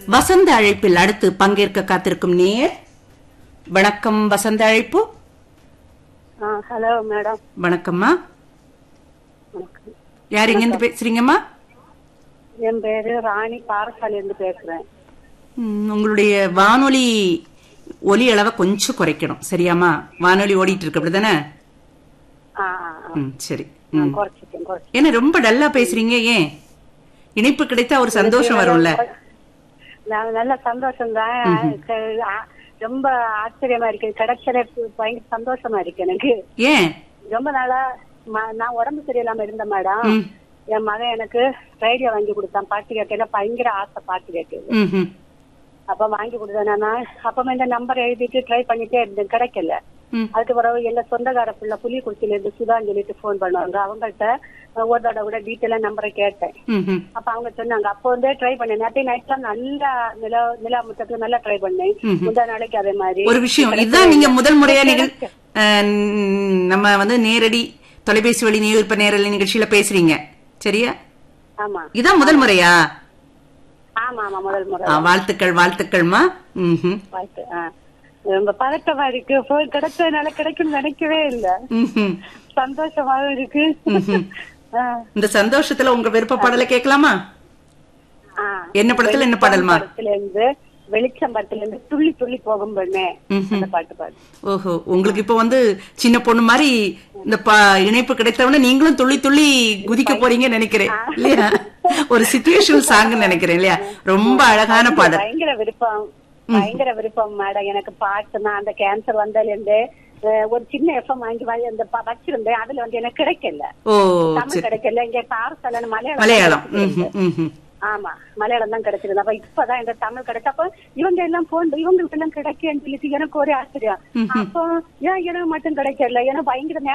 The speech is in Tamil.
வசந்த அழைப்பில் அடுத்து பங்கேற்க காத்திருக்கும் நேயர். வணக்கம். வசந்த அழைப்பு. Hello madam. வணக்கம்மா. யார் எங்க இருந்து பேசுறீங்கம்மா? என் பேரு ராணி, பாரசாலையில இருந்து பேசுறேன். உங்களுடைய வானொலி ஒலி அளவை கொஞ்சம் குறைக்கணும், சரியாமா? வானொலி ஓடிட்டு இருக்கு அப்படிதானே? சரி. ஏன்னா ரொம்ப டல்லா பேசுறீங்க. ஏன்? இணைப்பு கிடைத்தா ஒரு சந்தோஷம் வரும்ல. நல்ல சந்தோஷம் தான். ரொம்ப ஆச்சரியமா இருக்கு, கிடைச்சல பயங்கர சந்தோஷமா இருக்கு எனக்கு. ஏன்? ரொம்ப நாளா நான் உடம்பு சரியில்லாம இருந்தேன் மேடம். என் மகன் எனக்கு ரேடியோ வாங்கி கொடுத்தான், பாட்டு கேட்க பயங்கர ஆசை, பாட்டு கேட்குது. அப்ப வாங்கி கொடுத்தேன். அப்ப இந்த நம்பர் எழுதிட்டு ட்ரை பண்ணிட்டே இருந்தேன், கிடைக்கல. அதுக்கு பிறகு எல்லா சொந்தக்கார பிள்ளை புலிக்குறிச்சியில இருந்து சுதான்னு சொல்லிட்டு போன் பண்ணுவாங்க. அவங்கள்ட்ட ஒரு தடவை கூட டீட்டெயிலா நம்பரை கேட்டேன். அப்ப அவங்க சொன்னாங்க. அப்போ வந்து ட்ரை பண்ணேன், நேற்று நைட்ல நல்லா நிலா முத்தத்துக்கு நல்லா ட்ரை பண்ணேன். முந்தா நாளைக்கு அதே மாதிரி ஒரு விஷயம். இதுதான் நீங்க முதல் முறையா நம்ம வந்து நேரடி தொலைபேசி வழி நேர்விற்ப நேரலை நிகழ்ச்சியில பேசுறீங்க, சரியா? ஆமா. இதான் முதல் முறையா? ஆமா ஆமா, முதல் முறை. வாழ்த்துக்கள் வாழ்த்துக்கள்மா. வாழ்த்து. ரொம்ப பதட்டமா இருக்கு, போய் கிடைச்சதுனால கிடைக்கும்னு நினைக்கவே இல்ல. சந்தோஷமாவும் இருக்கு. இந்த சந்தோஷத்துல உங்க விருப்ப பாடலை கேட்கலாமா? என்ன படத்துல என்ன பாடல்மா? இருந்து வெளிச்சம் படத்துல இருந்து துள்ளி துள்ளி போகும் பொண்ணே அந்த பாட்டு பாடு. ஓஹோ, உங்களுக்கு இப்ப வந்து சின்ன பொண்ணு மாதிரி இந்த இணைப்பு கிடைத்தவன நீங்களும் துள்ளி துள்ளி குதிக்க போறீங்க நினைக்கிறேன் இல்லையா? ஒரு சிச்சுவேஷனல் சாங் நினைக்கிறேன் இல்லையா? ரொம்ப அழகான பாடல். பயங்கர விருப்பம், பயங்கர விருப்பம் மேடம் எனக்கு பாட்டுனா. அந்த கேன்சர் வந்ததுல இருந்து ஒரு சின்ன எஃப்எம் வாங்கி அந்த வச்சிருந்தேன், அதுல வந்து எனக்கு கிடைக்கல. தமிழ் கிடைக்கல. இங்க பாரசாலை மலையாளம். ஆமா, மலையாளம் தான் கிடைச்சிருது. அப்ப இப்பதான் இந்த தமிழ் கிடைச்சப்ப இவங்க எல்லாம் போன் இவங்களுக்கு எல்லாம் கிடைக்கன்னு சொல்லிட்டு எனக்கு ஒரே ஆச்சரியம். அப்போ ஏன் எனக்கு மட்டும் கிடைக்கல? ஏன்னா பயங்கர